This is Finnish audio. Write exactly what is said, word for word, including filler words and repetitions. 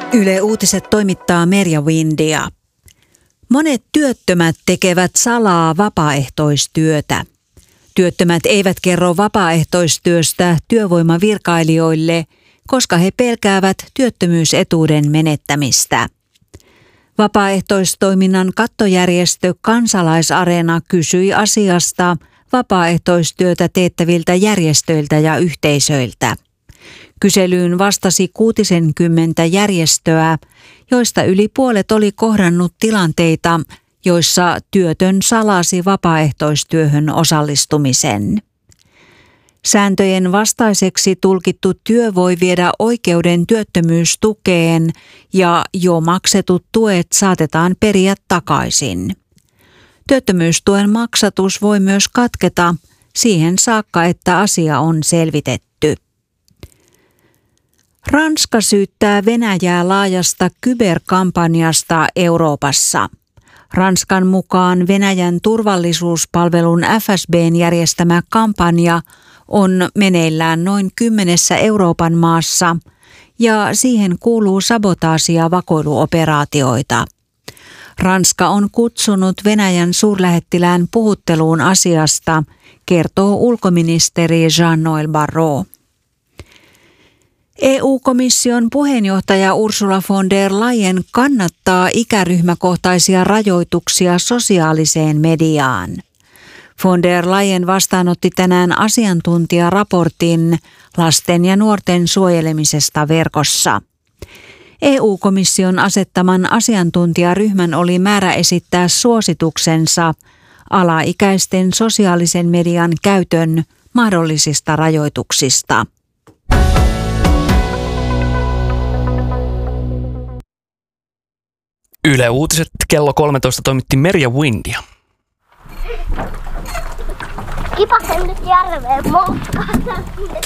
Yle Uutiset toimittaa Merja Windia. Monet työttömät tekevät salaa vapaaehtoistyötä. Työttömät eivät kerro vapaaehtoistyöstä työvoimavirkailijoille, koska he pelkäävät työttömyysetuuden menettämistä. Vapaaehtoistoiminnan kattojärjestö Kansalaisareena kysyi asiasta vapaaehtoistyötä teettäviltä järjestöiltä ja yhteisöiltä. Kyselyyn vastasi kuutisenkymmentä järjestöä, joista yli puolet oli kohdannut tilanteita, joissa työtön salasi vapaaehtoistyöhön osallistumisen. Sääntöjen vastaiseksi tulkittu työ voi viedä oikeuden työttömyystukeen ja jo maksetut tuet saatetaan periä takaisin. Työttömyystuen maksatus voi myös katketa siihen saakka, että asia on selvitetty. Ranska syyttää Venäjää laajasta kyberkampanjasta Euroopassa. Ranskan mukaan Venäjän turvallisuuspalvelun F S B:n järjestämä kampanja on meneillään noin kymmenessä Euroopan maassa ja siihen kuuluu sabotaasi- ja vakoiluoperaatioita. Ranska on kutsunut Venäjän suurlähettilään puhutteluun asiasta, kertoo ulkoministeri Jean-Noël Barrot. E U-komission puheenjohtaja Ursula von der Leyen kannattaa ikäryhmäkohtaisia rajoituksia sosiaaliseen mediaan. Von der Leyen vastaanotti tänään asiantuntijaraportin lasten ja nuorten suojelemisesta verkossa. E U-komission asettaman asiantuntijaryhmän oli määrä esittää suosituksensa alaikäisten sosiaalisen median käytön mahdollisista rajoituksista. Yle Uutiset kello kolmetoista toimitti Merja Windia. Kipasen nyt järveen moukkaan.